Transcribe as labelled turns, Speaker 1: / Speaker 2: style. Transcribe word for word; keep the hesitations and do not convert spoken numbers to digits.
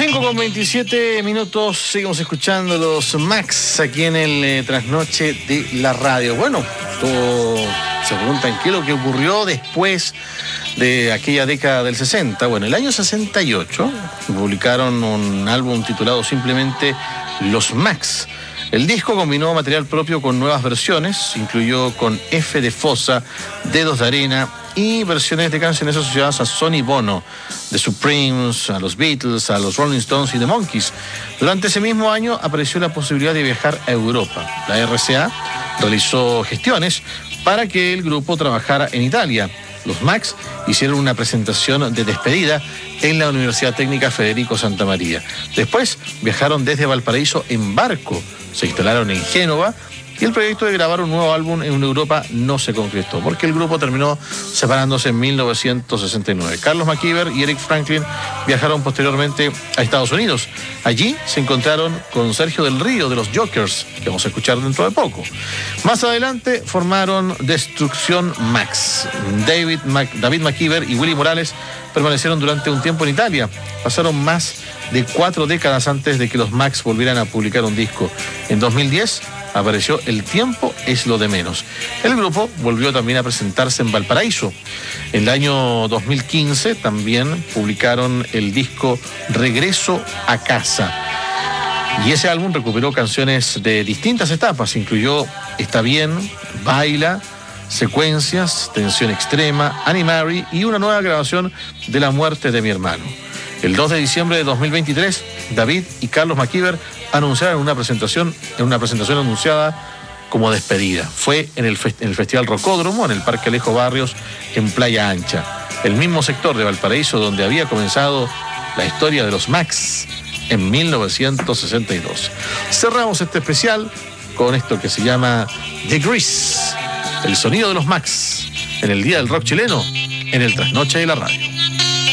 Speaker 1: cinco con veintisiete minutos, seguimos escuchando los Max aquí en el eh, Trasnoche de la Radio. Bueno, todo se preguntan qué es lo que ocurrió después de aquella década del sesenta. Bueno, el año sesenta y ocho publicaron un álbum titulado simplemente Los Max. El disco combinó material propio con nuevas versiones, incluyó con F de Fosa, Dedos de Arena y versiones de canciones asociadas a Sonny Bono, The Supremes, a los Beatles, a los Rolling Stones y The Monkees. Durante ese mismo año apareció la posibilidad de viajar a Europa. La R C A realizó gestiones para que el grupo trabajara en Italia. Los Max hicieron una presentación de despedida en la Universidad Técnica Federico Santa María. Después viajaron desde Valparaíso en barco, se instalaron en Génova y el proyecto de grabar un nuevo álbum en Europa no se concretó, porque el grupo terminó separándose en mil novecientos sesenta y nueve. Carlos McKeever y Eric Franklin viajaron posteriormente a Estados Unidos. Allí se encontraron con Sergio del Río de los Jokers, que vamos a escuchar dentro de poco. Más adelante formaron Destrucción Max. David, Mac, David McKeever y Willy Morales permanecieron durante un tiempo en Italia. Pasaron más de cuatro décadas antes de que los Max volvieran a publicar un disco. En dos mil diez apareció El tiempo es lo de menos. El grupo volvió también a presentarse en Valparaíso. En el año dos mil quince también publicaron el disco Regreso a Casa. Y ese álbum recuperó canciones de distintas etapas. Incluyó Está Bien, Baila, Secuencias, Tensión Extrema, Annie Mary y una nueva grabación de La muerte de mi hermano. El dos de diciembre de dos mil veintitrés, David y Carlos McKeever anunciaron una presentación, en una presentación anunciada como despedida. Fue en el, fest- en el Festival Rocódromo, en el Parque Alejo Barrios, en Playa Ancha, el mismo sector de Valparaíso donde había comenzado la historia de los Max en mil novecientos sesenta y dos. Cerramos este especial con esto que se llama The Grease, el sonido de los Max, en el Día del Rock Chileno, en el Trasnoche de la Radio.